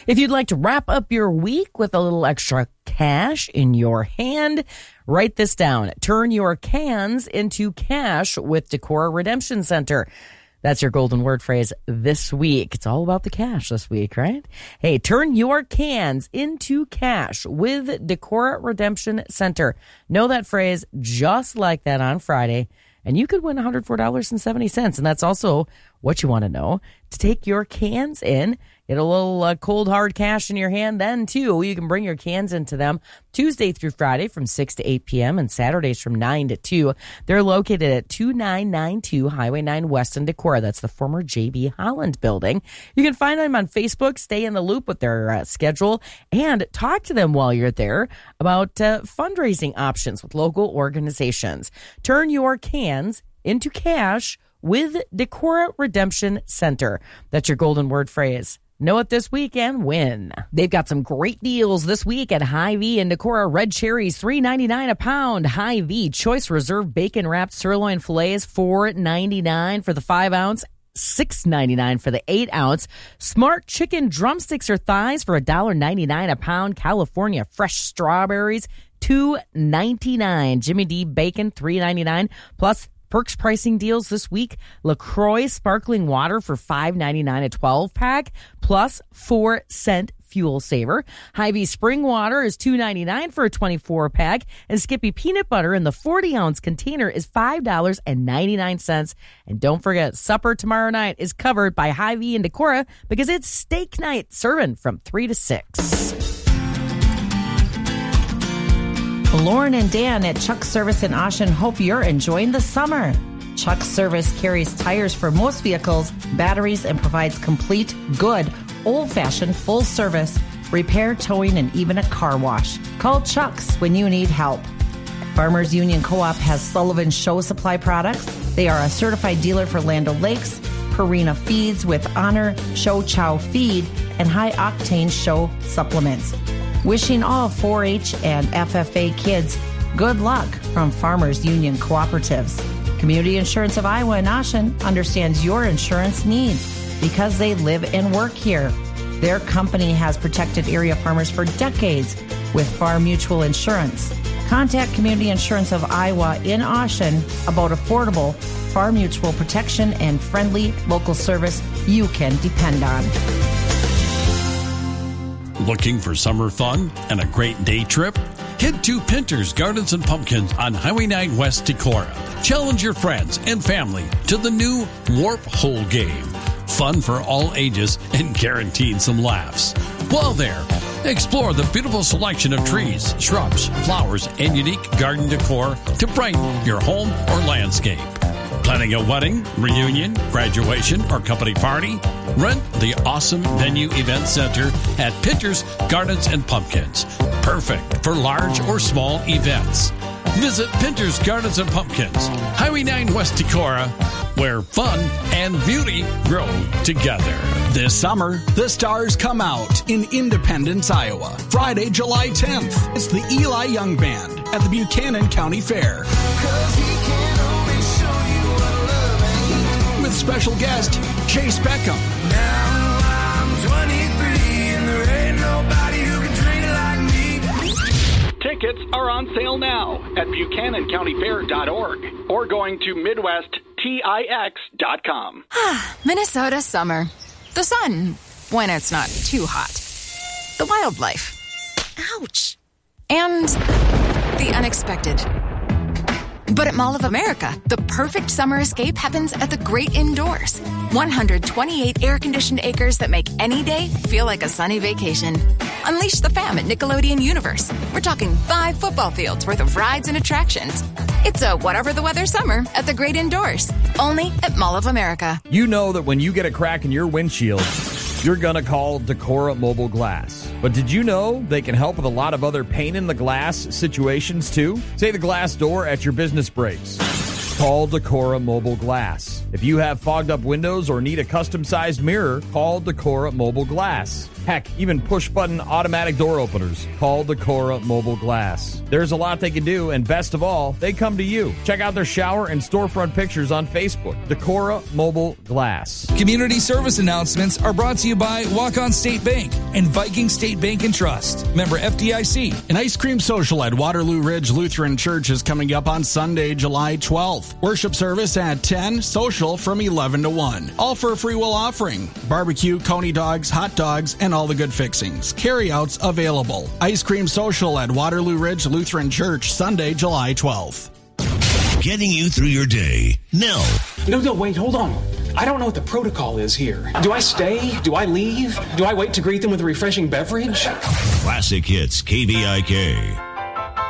If you'd like to wrap up your week with a little extra cash in your hand, write this down. Turn your cans into cash with Decorah Redemption Center. That's your golden word phrase this week. It's all about the cash this week, right? Hey, turn your cans into cash with Decorah Redemption Center. Know that phrase just like that on Friday, and you could win $104.70. And that's also what you want to know. To take your cans in, get a little cold, hard cash in your hand. Then, too, you can bring your cans into them Tuesday through Friday from 6 to 8 p.m. and Saturdays from 9 to 2. They're located at 2992 Highway 9 West in Decorah. That's the former J.B. Holland building. You can find them on Facebook, stay in the loop with their schedule, and talk to them while you're there about fundraising options with local organizations. Turn your cans into cash with Decorah Redemption Center. That's your golden word phrase. Know it this week and win. They've got some great deals this week at Hy-Vee in Decorah. Red cherries, $3.99 a pound. Hy-Vee Choice Reserve Bacon Wrapped Sirloin Fillets, $4.99 for the 5-ounce. $6.99 for the 8-ounce. Smart Chicken Drumsticks or thighs for $1.99 a pound. California Fresh Strawberries, $2.99. Jimmy D Bacon, $3.99. Plus Perks pricing deals this week. LaCroix Sparkling Water for $5.99 a 12-pack, plus 4-cent fuel saver. Hy-Vee Spring Water is $2.99 for a 24-pack, and Skippy Peanut Butter in the 40-ounce container is $5.99. And don't forget, supper tomorrow night is covered by Hy-Vee in Decorah because it's steak night, serving from 3 to 6. Lauren and Dan at Chuck's Service in Ocean hope you're enjoying the summer. Chuck's Service carries tires for most vehicles, batteries, and provides complete, good, old-fashioned full service, repair, towing, and even a car wash. Call Chuck's when you need help. Farmers Union Co-op has Sullivan Show Supply products. They are a certified dealer for Land O'Lakes, Purina Feeds with Honor, Show Chow Feed, and High Octane Show Supplements. Wishing all 4-H and FFA kids good luck from Farmers Union Cooperatives. Community Insurance of Iowa and Ocean understands your insurance needs because they live and work here. Their company has protected area farmers for decades with Farm Mutual Insurance. Contact Community Insurance of Iowa in Ocean about affordable Farm Mutual protection and friendly local service you can depend on. Looking for summer fun and a great day trip? Head to Pinter's Gardens and Pumpkins on Highway 9 West Decorah. Challenge your friends and family to the new Warp Hole game. Fun for all ages and guaranteed some laughs. While there, explore the beautiful selection of trees, shrubs, flowers, and unique garden decor to brighten your home or landscape. Planning a wedding, reunion, graduation, or company party? Rent the awesome Venue Event Center at Pinter's Gardens and Pumpkins. Perfect for large or small events. Visit Pinter's Gardens and Pumpkins, Highway 9 West Decorah, where fun and beauty grow together. This summer, the stars come out in Independence, Iowa. Friday, July 10th. It's the Eli Young Band at the Buchanan County Fair. With special guest Chase Beckham. Now I'm 23 and there ain't nobody who can drink like me. Tickets are on sale now at BuchananCountyFair.org or going to MidwestTix.com. Minnesota summer. The sun, when it's not too hot. The wildlife. Ouch. And the unexpected. But at Mall of America, the perfect summer escape happens at the great indoors. 128 air-conditioned acres that make any day feel like a sunny vacation. Unleash the fam at Nickelodeon Universe. We're talking 5 football fields worth of rides and attractions. It's a whatever the weather summer at the great indoors. Only at Mall of America. You know that when you get a crack in your windshield, you're going to call Decorah Mobile Glass. But did you know they can help with a lot of other pain-in-the-glass situations, too? Say the glass door at your business breaks. Call Decorah Mobile Glass. If you have fogged up windows or need a custom-sized mirror, call Decora Mobile Glass. Heck, even push-button automatic door openers. Call Decora Mobile Glass. There's a lot they can do, and best of all, they come to you. Check out their shower and storefront pictures on Facebook. Decora Mobile Glass. Community service announcements are brought to you by Walk-On State Bank and Viking State Bank and Trust. Member FDIC. An ice cream social at Waterloo Ridge Lutheran Church is coming up on Sunday, July 12th. Worship service at 10, social from 11 to 1. All for a free will offering. Barbecue, coney dogs, hot dogs, and all the good fixings. Carryouts available. Ice cream social at Waterloo Ridge Lutheran Church, Sunday, July 12th. Getting you through your day. Nell. No, wait, hold on. I don't know what the protocol is here. Do I stay? Do I leave? Do I wait to greet them with a refreshing beverage? Classic Hits KVIK.